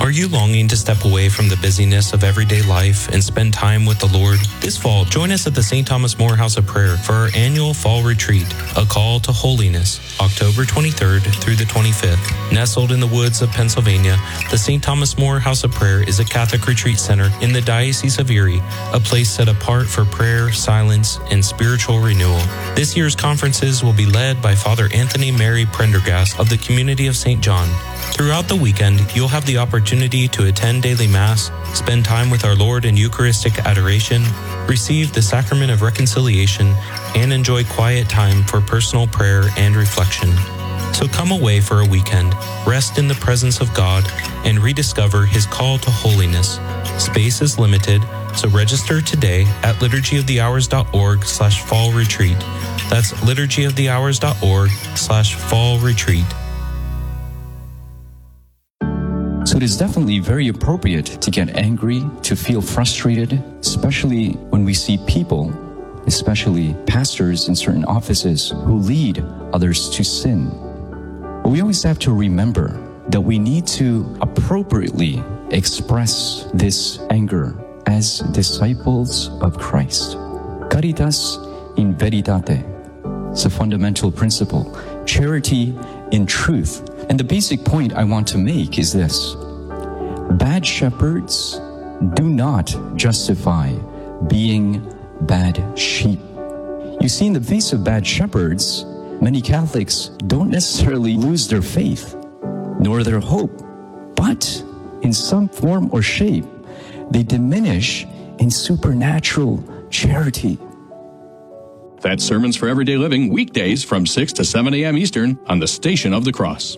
Are you longing to step away from the busyness of everyday life and spend time with the Lord? This fall, join us at the St. Thomas More House of Prayer for our annual Fall Retreat, A Call to Holiness, October 23rd through the 25th. Nestled in the woods of Pennsylvania, the St. Thomas More House of Prayer is a Catholic retreat center in the Diocese of Erie, a place set apart for prayer, silence, and spiritual renewal. This year's conferences will be led by Father Anthony Mary Prendergast of the Community of St. John. Throughout the weekend, you'll have the opportunity to attend daily Mass, spend time with our Lord in Eucharistic adoration, receive the Sacrament of Reconciliation, and enjoy quiet time for personal prayer and reflection. So come away for a weekend, rest in the presence of God, and rediscover His call to holiness. Space is limited, so register today at liturgyofthehours.org/fall retreat. That's liturgyofthehours.org/fall retreat. So it is definitely very appropriate to get angry, to feel frustrated, especially when we see people, especially pastors in certain offices, who lead others to sin. But we always have to remember that we need to appropriately express this anger as disciples of Christ. Caritas in veritate. It's a fundamental principle. Charity in truth. And the basic point I want to make is this. Bad shepherds do not justify being bad sheep. You see, in the face of bad shepherds, many Catholics don't necessarily lose their faith, nor their hope, but in some form or shape, they diminish in supernatural charity. That's Sermons for Everyday Living, weekdays from 6 to 7 a.m. Eastern on the Station of the Cross.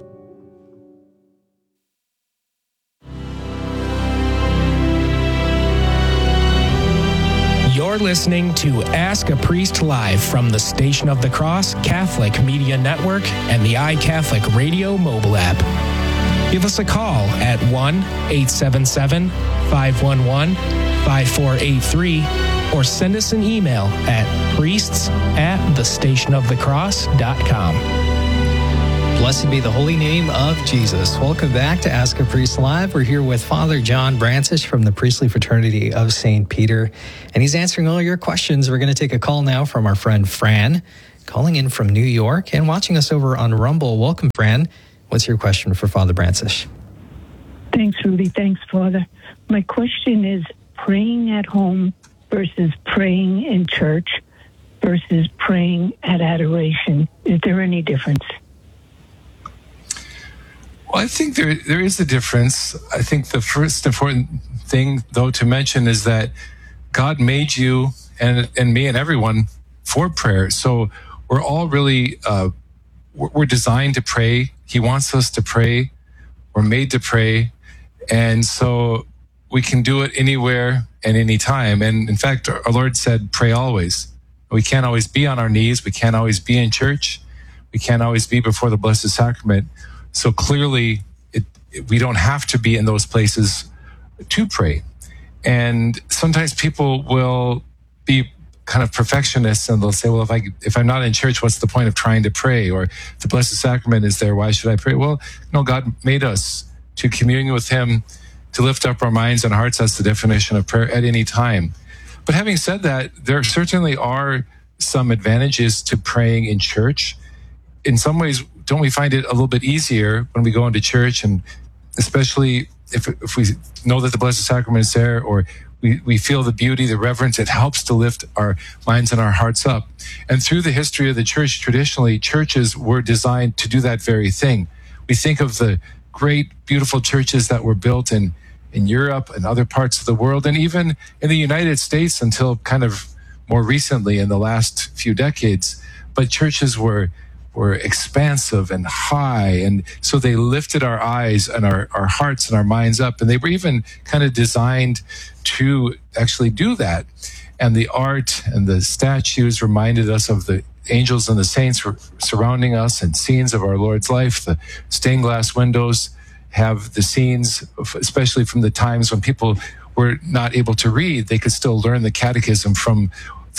You're listening to Ask a Priest Live from the Station of the Cross Catholic Media Network and the iCatholic Radio mobile app. Give us a call at 1-877-511-5483 or send us an email at priests@thestationofthecross.com. Blessed be the holy name of Jesus. Welcome back to Ask a Priest Live. We're here with Father John Brancis from the Priestly Fraternity of St. Peter, and he's answering all your questions. We're going to take a call now from our friend Fran, calling in from New York and watching us over on Rumble. Welcome, Fran. What's your question for Father Brancis? Thanks, Rudy. Thanks, Father. My question is praying at home versus praying in church versus praying at adoration. Is there any difference? Well, I think there is a difference. I think the first important thing, though, to mention is that God made you and me and everyone for prayer. So we're all really, we're designed to pray. He wants us to pray. We're made to pray. And so we can do it anywhere and anytime. And in fact, our Lord said, pray always. We can't always be on our knees. We can't always be in church. We can't always be before the Blessed Sacrament. So clearly, we don't have to be in those places to pray. And sometimes people will be kind of perfectionists and they'll say, well, if I'm not in church, what's the point of trying to pray? Or if the Blessed Sacrament is there, why should I pray? Well, no, God made us to commune with Him, to lift up our minds and hearts. That's the definition of prayer at any time. But having said that, there certainly are some advantages to praying in church. In some ways, don't we find it a little bit easier when we go into church, and especially if we know that the Blessed Sacrament is there, or we feel the beauty, the reverence, it helps to lift our minds and our hearts up. And through the history of the church, traditionally, churches were designed to do that very thing. We think of the great, beautiful churches that were built in Europe and other parts of the world, and even in the United States until kind of more recently in the last few decades. But churches were expansive and high, and so they lifted our eyes and our hearts and our minds up, and they were even kind of designed to actually do that. And the art and the statues reminded us of the angels and the saints surrounding us and scenes of our Lord's life. The stained glass windows have the scenes, especially from the times when people were not able to read, they could still learn the catechism from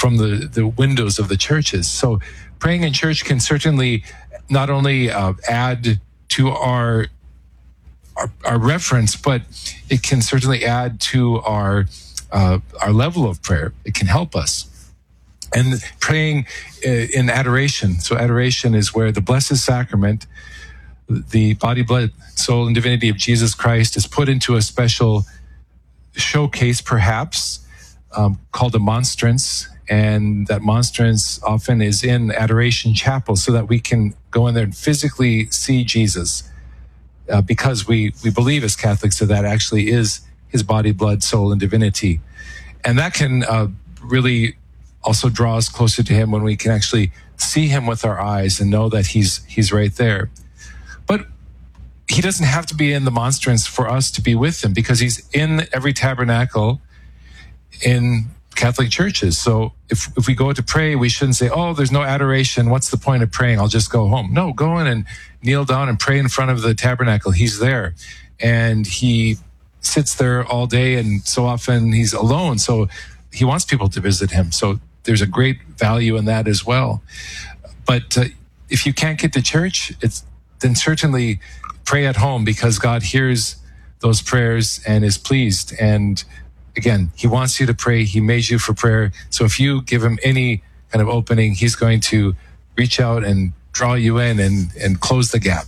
the windows of the churches. So praying in church can certainly not only add to our our reference, but it can certainly add to our level of prayer. It can help us. And praying in adoration. So adoration is where the Blessed Sacrament, the body, blood, soul, and divinity of Jesus Christ is put into a special showcase, perhaps, called a monstrance. And that monstrance often is in adoration chapel so that we can go in there and physically see Jesus. Because we believe as Catholics that actually is his body, blood, soul, and divinity. And that can really also draw us closer to him when we can actually see him with our eyes and know that he's right there. But he doesn't have to be in the monstrance for us to be with him, because he's in every tabernacle in Catholic churches. So if we go to pray, we shouldn't say, oh, there's no adoration. What's the point of praying? I'll just go home. No, go in and kneel down and pray in front of the tabernacle. He's there. And he sits there all day, and so often he's alone. So he wants people to visit him. So there's a great value in that as well. But if you can't get to church, then certainly pray at home, because God hears those prayers and is pleased. And again, he wants you to pray. He made you for prayer. So if you give him any kind of opening, he's going to reach out and draw you in and close the gap.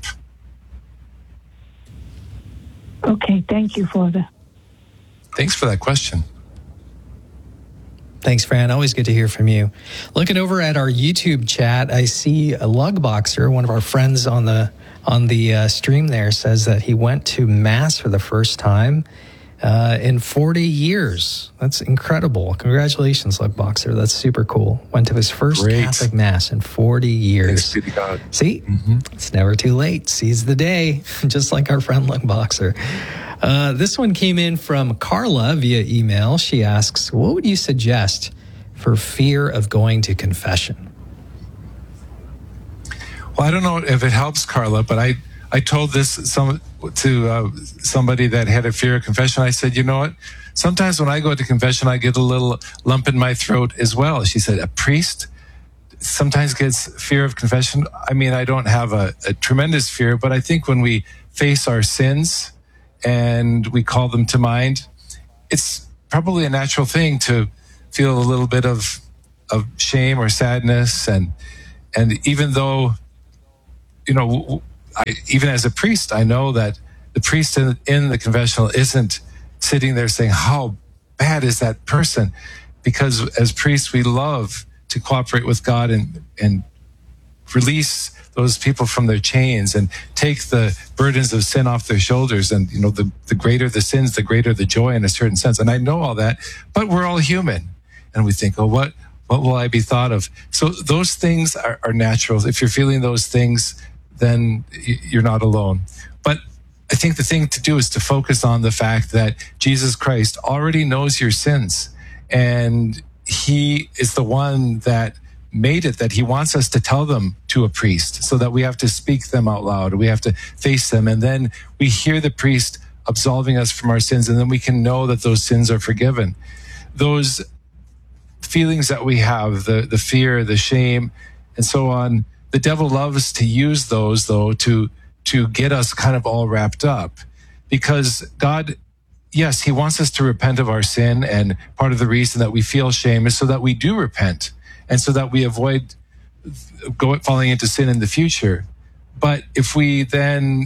Okay, thank you, Father. Thanks for that question. Thanks, Fran. Always good to hear from you. Looking over at our YouTube chat, I see a Lugboxer, one of our friends on the stream there, says that he went to Mass for the first time in 40 years. That's incredible. Congratulations, Lugboxer. That's super cool. Went to his first Catholic Mass in 40 years. Thanks be to God. See, It's never too late. Seize the day, just like our friend Lugboxer. This one came in from Carla via email. She asks, what would you suggest for fear of going to confession? Well, I don't know if it helps, Carla, but I told this to somebody that had a fear of confession. I said, you know what? Sometimes when I go to confession, I get a little lump in my throat as well. She said, a priest sometimes gets fear of confession. I mean, I don't have a tremendous fear, but I think when we face our sins and we call them to mind, it's probably a natural thing to feel a little bit of shame or sadness. And even though, you know, even as a priest, I know that the priest in the confessional isn't sitting there saying, how bad is that person? Because as priests, we love to cooperate with God and release those people from their chains and take the burdens of sin off their shoulders. And, you know, the greater the sins, the greater the joy in a certain sense. And I know all that, but we're all human. And we think, oh, what will I be thought of? So those things are natural. If you're feeling those things, then you're not alone. But I think the thing to do is to focus on the fact that Jesus Christ already knows your sins. And he is the one that made it that he wants us to tell them to a priest, so that we have to speak them out loud. We have to face them. And then we hear the priest absolving us from our sins. And then we can know that those sins are forgiven. Those feelings that we have, the fear, the shame, and so on, the devil loves to use those, though, to get us kind of all wrapped up. Because God, yes, he wants us to repent of our sin. And part of the reason that we feel shame is so that we do repent, and so that we avoid falling into sin in the future. But if we then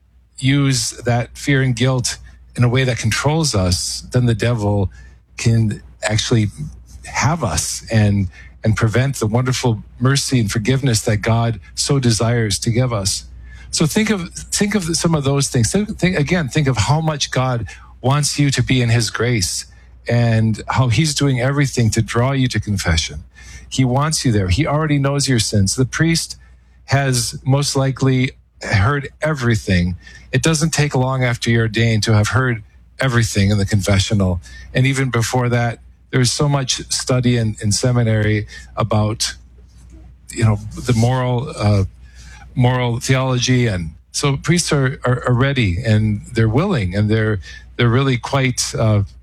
use that fear and guilt in a way that controls us, then the devil can actually have us and prevent the wonderful mercy and forgiveness that God so desires to give us. So think of some of those things. Think of how much God wants you to be in his grace, and how he's doing everything to draw you to confession. He wants you there. He already knows your sins. The priest has most likely heard everything. It doesn't take long after you're ordained to have heard everything in the confessional. And even before that, there's so much study in seminary about, you know, the moral theology. And so priests are ready, and they're willing, and they're really quite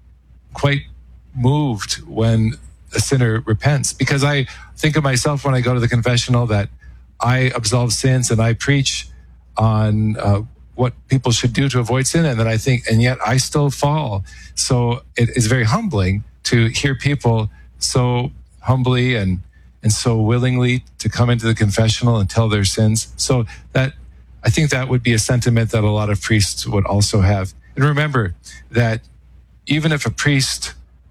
moved when a sinner repents. Because I think of myself when I go to the confessional that I absolve sins and I preach on what people should do to avoid sin. And then I think, and yet I still fall. So it is very humbling to hear people so humbly and so willingly to come into the confessional and tell their sins. So that, I think that would be a sentiment that a lot of priests would also have. And remember that even if a priest,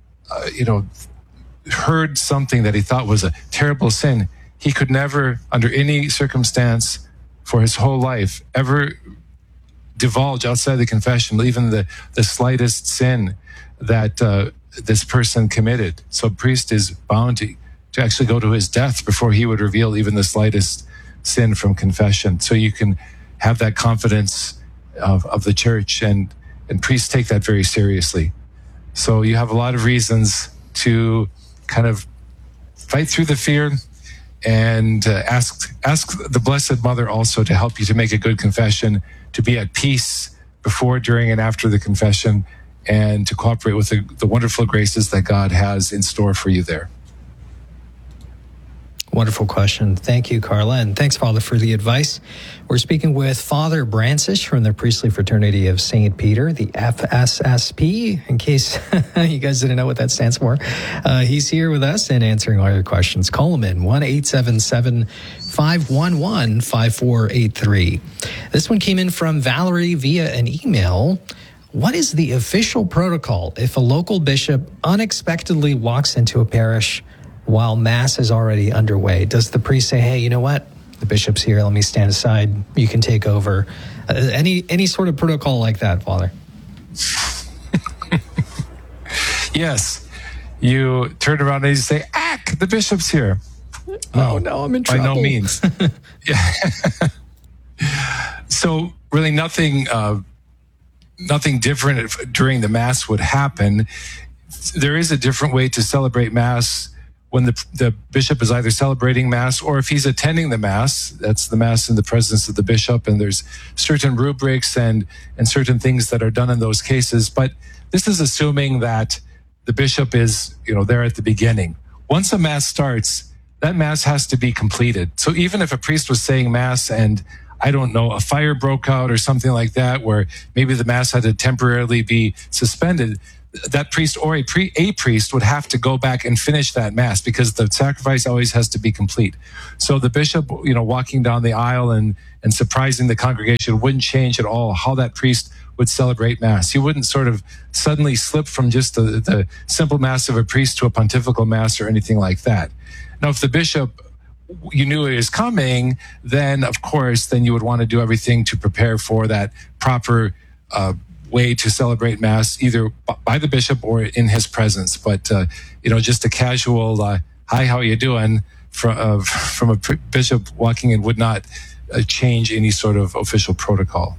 heard something that he thought was a terrible sin, he could never, under any circumstance for his whole life, ever divulge outside the confession, even the slightest sin that this person committed. So a priest is bound to actually go to his death before he would reveal even the slightest sin from confession. So you can have that confidence of the church, and priests take that very seriously. So you have a lot of reasons to kind of fight through the fear and ask the Blessed Mother also to help you to make a good confession, to be at peace before, during, and after the confession, and to cooperate with the wonderful graces that God has in store for you there. Wonderful question. Thank you, Carla. And thanks, Father, for the advice. We're speaking with Father Brancisz from the Priestly Fraternity of St. Peter, the FSSP, in case you guys didn't know what that stands for. He's here with us and answering all your questions. Call him in, 1-877-511-5483. This one came in from Valerie via an email. What is the official protocol if a local bishop unexpectedly walks into a parish while Mass is already underway? Does the priest say, hey, you know what? The bishop's here. Let me stand aside. You can take over. Any sort of protocol like that, Father? Yes. You turn around and you say, Ack, the bishop's here. Oh, no, I'm in trouble. By no means. Yeah. So really nothing different during the Mass would happen. There is a different way to celebrate Mass when the bishop is either celebrating Mass or if he's attending the Mass. That's the Mass in the presence of the bishop, and there's certain rubrics and certain things that are done in those cases. But this is assuming that the bishop is, there at the beginning. Once a Mass starts, that Mass has to be completed. So even if a priest was saying Mass and, I don't know, a fire broke out or something like that, where maybe the Mass had to temporarily be suspended, that priest or a priest would have to go back and finish that Mass because the sacrifice always has to be complete. So the bishop, walking down the aisle and surprising the congregation wouldn't change at all how that priest would celebrate Mass. He wouldn't sort of suddenly slip from just the simple Mass of a priest to a pontifical Mass or anything like that. Now, if the bishop, you knew it was coming, then of course, then you would want to do everything to prepare for that proper way to celebrate Mass, either by the bishop or in his presence. But just a casual "Hi, how you doing?" from a bishop walking in would not change any sort of official protocol.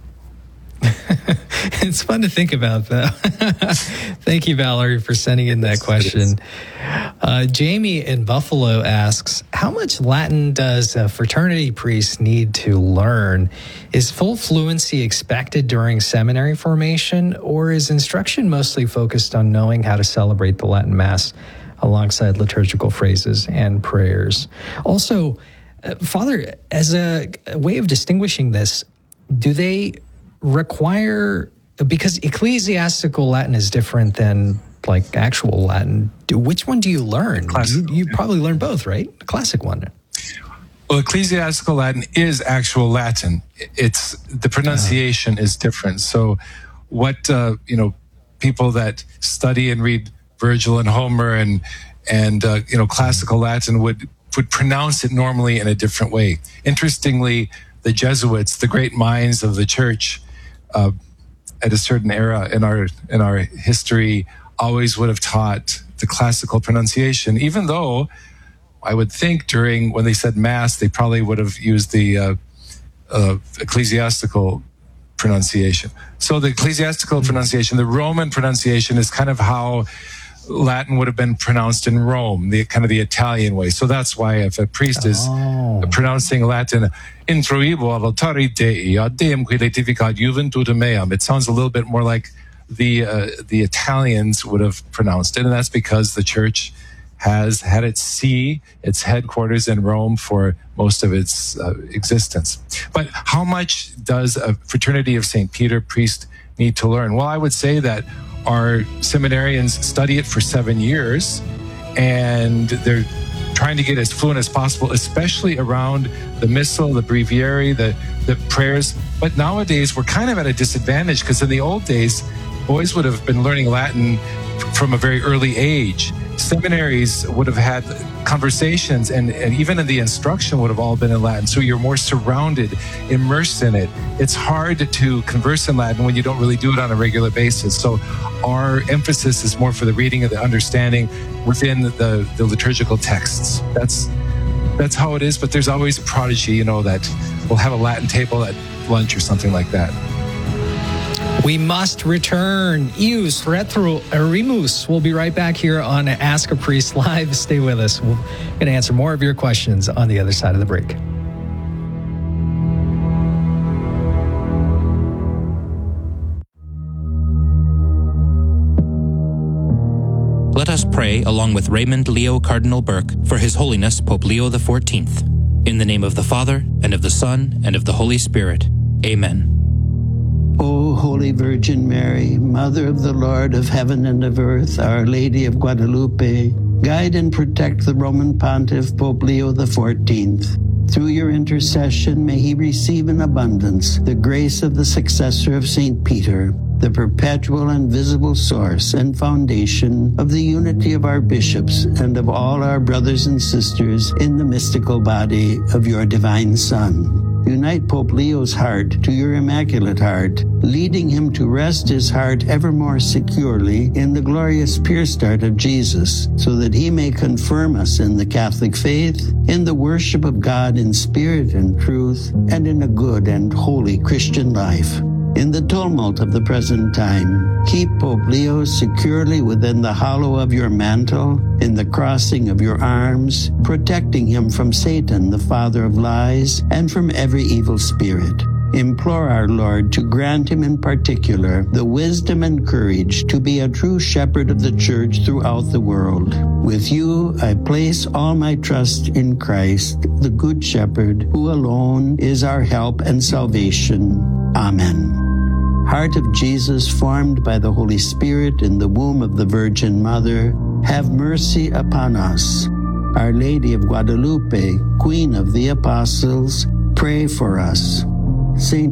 It's fun to think about, though. Thank you, Valerie, for sending in that question. Jamie in Buffalo asks, how much Latin does a fraternity priest need to learn? Is full fluency expected during seminary formation, or is instruction mostly focused on knowing how to celebrate the Latin Mass alongside liturgical phrases and prayers? Also, Father, as a way of distinguishing this, do they require, because ecclesiastical Latin is different than like actual Latin, which one do you learn? You probably learn both, right? The classic one. Well, ecclesiastical Latin is actual Latin. It's the pronunciation is different. So what people that study and read Virgil and Homer and classical Latin would pronounce it normally in a different way. Interestingly, the Jesuits, the great minds of the church, at a certain era in our history, always would have taught the classical pronunciation, even though I would think when they said Mass, they probably would have used the ecclesiastical pronunciation. So the ecclesiastical pronunciation, the Roman pronunciation, is kind of how Latin would have been pronounced in Rome, the Italian way. So that's why if a priest is pronouncing Latin, introibo ad altare Dei, ad Deum qui laetificat juventutem meam, it sounds a little bit more like the Italians would have pronounced it, and that's because the church has had its see, its headquarters in Rome for most of its existence. But how much does a fraternity of St. Peter priest need to learn? Well, I would say that our seminarians study it for 7 years, and they're trying to get as fluent as possible, especially around the missal, the breviary, the prayers. But nowadays, we're kind of at a disadvantage because in the old days, boys would have been learning Latin from a very early age. Seminaries would have had conversations, and even in the instruction would have all been in Latin. So you're more surrounded, immersed in it. It's hard to converse in Latin when you don't really do it on a regular basis. So our emphasis is more for the reading and the understanding within the liturgical texts. That's how it is, but there's always a prodigy, that will have a Latin table at lunch or something like that. We must return. Ius retro erimus. We'll be right back here on Ask a Priest Live. Stay with us. We're going to answer more of your questions on the other side of the break. Let us pray along with Raymond Leo Cardinal Burke for His Holiness Pope Leo XIV. In the name of the Father, and of the Son, and of the Holy Spirit. Amen. O Holy Virgin Mary, Mother of the Lord of heaven and of earth, Our Lady of Guadalupe, guide and protect the Roman Pontiff Pope Leo XIV. Through your intercession, may he receive in abundance the grace of the successor of St. Peter, the perpetual and visible source and foundation of the unity of our bishops and of all our brothers and sisters in the mystical body of your divine Son. Unite Pope Leo's heart to your Immaculate Heart, leading him to rest his heart ever more securely in the glorious pure start of Jesus, so that he may confirm us in the Catholic faith, in the worship of God in spirit and truth, and in a good and holy Christian life. In the tumult of the present time, keep Pope Leo securely within the hollow of your mantle, in the crossing of your arms, protecting him from Satan, the father of lies, and from every evil spirit. Implore our Lord to grant him in particular the wisdom and courage to be a true shepherd of the Church throughout the world. With you, I place all my trust in Christ, the Good Shepherd, who alone is our help and salvation. Amen. Heart of Jesus, formed by the Holy Spirit in the womb of the Virgin Mother, have mercy upon us. Our Lady of Guadalupe, Queen of the Apostles, pray for us. Saint